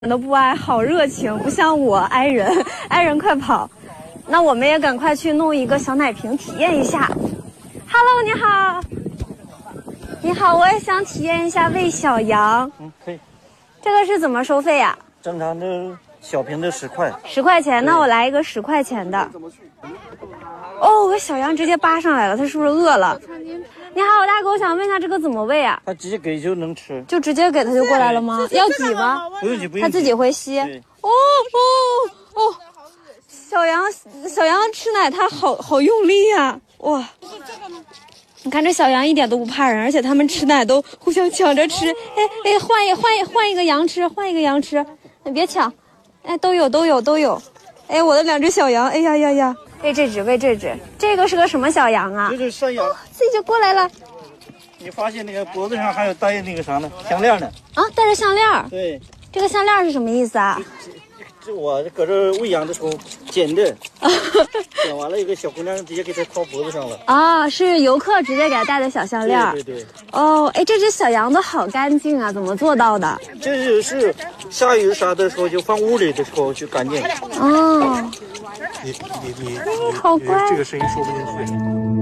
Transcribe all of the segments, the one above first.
都不挨，好热情，不像我挨人，挨人快跑。那我们也赶快去弄一个小奶瓶体验一下。Hello， 你好，你好，我也想体验一下喂小羊。 可以。 这个是怎么收费呀？ 正常的小瓶的10块。 10块钱，那我来一个10块钱的。哦，我小羊直接扒上来了，它是不是饿了？你好，大哥，我想问一下这个怎么喂啊？ 它直接给就能吃， 就直接给它就过来了吗？要挤吗？ 不用挤，不用挤。 它自己会吸。哦，小羊吃奶它好用力呀！哇，你看这小羊一点都不怕人，而且它们吃奶都互相抢着吃。哎，换一个羊吃，换一个羊吃，你别抢。哎，都有。哎，我的2只小羊，哎呀。喂这只，这个是个什么小羊啊？ 这是山羊， 自己就过来了。 你发现那个脖子上还有戴那个啥呢？项链呢？ 啊，戴着项链。 对， 这个项链是什么意思啊？ 这我搁这喂羊的时候捡的，捡完了有个小姑娘直接给它套脖子上了。 啊，是游客直接给它戴的小项链。 对。 哦，哎，这只小羊都好干净啊，怎么做到的？ 这是下雨啥的时候就放屋里的时候就干净。 哦。 你好乖， 这个声音说不进去。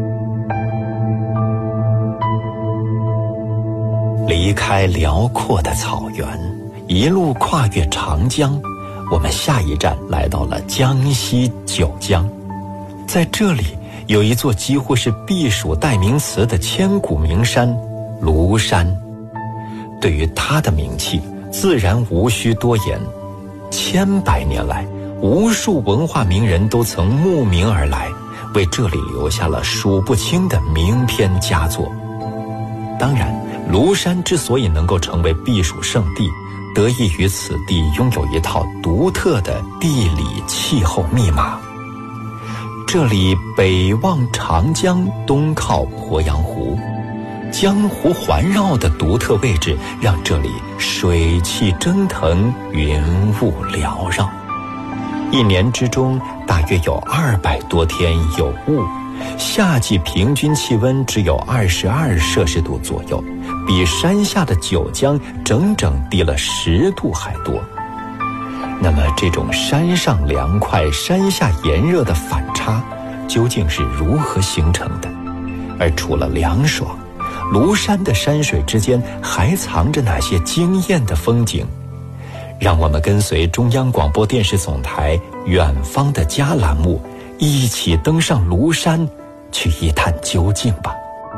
离开辽阔的草原，一路跨越长江，我们下一站来到了江西九江。在这里有一座几乎是避暑代名词的千古名山庐山。对于它的名气，自然无需多言。千百年来，无数文化名人都曾慕名而来，为这里留下了数不清的名篇佳作。当然，庐山之所以能够成为避暑胜地，得益于此地拥有一套独特的地理气候密码。这里北望长江，东靠鄱阳湖，江湖环绕的独特位置让这里水汽蒸腾，云雾缭绕。一年之中大约有200多天有雾，夏季平均气温只有22摄氏度左右，比山下的九江整整低了10度还多。那么这种山上凉快山下炎热的反差究竟是如何形成的？而除了凉爽，庐山的山水之间还藏着哪些惊艳的风景？让我们跟随中央广播电视总台远方的家栏目，一起登上庐山，去一探究竟吧。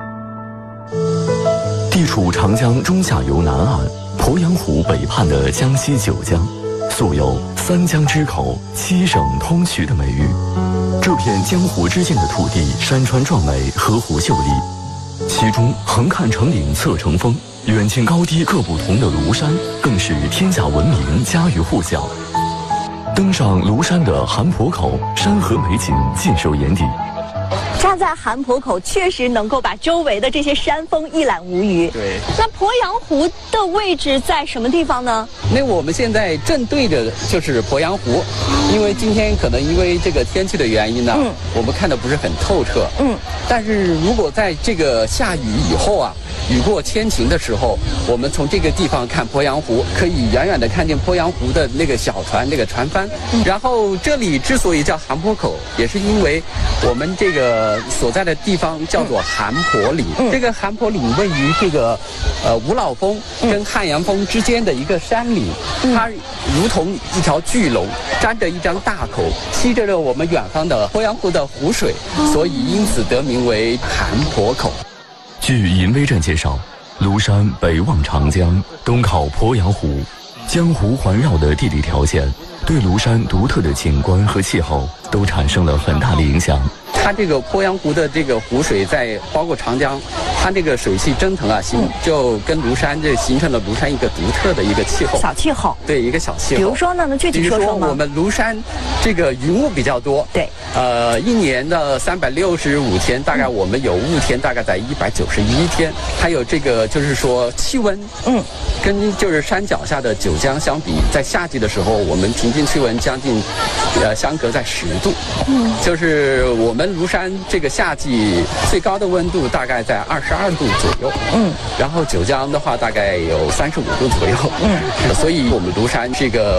地处长江中下游南岸，鄱阳湖北畔的江西九江，素有3江之口7省通衢的美誉。这片江湖之间的土地山川壮美，河湖秀丽，其中横看成岭侧成峰，远近高低各不同的庐山更是天下闻名，家喻户晓。登上庐山的韩坡口，山河美景尽收眼底。 站在韩坡口，确实能够把周围的这些山峰一览无余。 对， 那鄱阳湖的位置在什么地方呢？ 那我们现在正对着就是鄱阳湖，因为今天可能因为这个天气的原因呢，我们看的不是很透彻。但是如果在这个下雨以后啊，雨过天晴的时候，我们从这个地方看鄱阳湖，可以远远的看见鄱阳湖的那个小船，那个船帆。然后这里之所以叫韩坡口，也是因为我们这个所在的地方叫做韩坡岭。这个韩坡岭位于这个五老峰跟汉阳峰之间的一个山岭，它如同一条巨龙，张着一张大口，吸着我们远方的鄱阳湖的湖水，所以因此得名为韩坡口。 据银威镇介绍，庐山北望长江，东靠鄱阳湖，江湖环绕的地理条件对庐山独特的景观和气候都产生了很大的影响。 它这个鄱阳湖的这个湖水在包括长江，它这个水汽蒸腾啊，就跟庐山这形成了庐山一个独特的一个气候。 小气候。 对，一个小气候。 比如说呢，能具体说说吗？ 比如说我们庐山这个云雾比较多。 对。 一年的365天，大概我们有雾天大概在191天。还有这个就是说气温，跟就是山脚下的九江相比，在夏季的时候，我们平均气温将近相隔在10度。就是我们庐山这个夏季最高的温度大概在22度左右，然后九江的话大概有35度左右，所以我们庐山这个